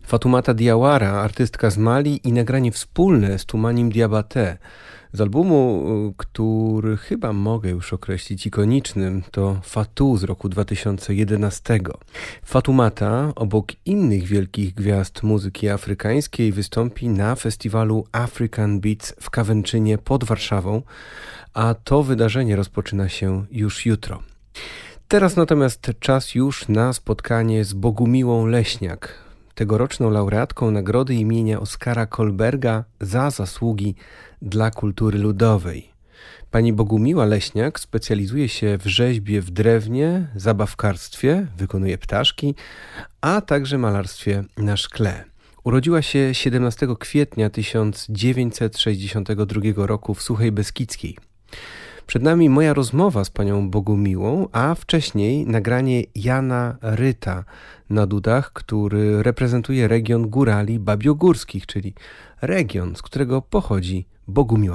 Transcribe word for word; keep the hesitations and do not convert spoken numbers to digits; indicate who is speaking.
Speaker 1: Fatoumata Diawara, artystka z Mali i nagranie wspólne z Toumanim Diabaté. Z albumu, który chyba mogę już określić ikonicznym, to Fatou z roku dwa tysiące jedenastego. Fatoumata obok innych wielkich gwiazd muzyki afrykańskiej wystąpi na festiwalu African Beats w Kawęczynie pod Warszawą, a to wydarzenie rozpoczyna się już jutro. Teraz natomiast czas już na spotkanie z Bogumiłą Leśniak, tegoroczną laureatką nagrody imienia Oskara Kolberga za zasługi dla kultury ludowej. Pani Bogumiła Leśniak specjalizuje się w rzeźbie w drewnie, zabawkarstwie, wykonuje ptaszki, a także malarstwie na szkle. Urodziła się siedemnastego kwietnia tysiąc dziewięćset sześćdziesiątego drugiego roku w Suchej Beskidzkiej. Przed nami moja rozmowa z panią Bogumiłą, a wcześniej nagranie Jana Ryta na dudach, który reprezentuje region górali babiogórskich, czyli region, z którego pochodzi Bogumiła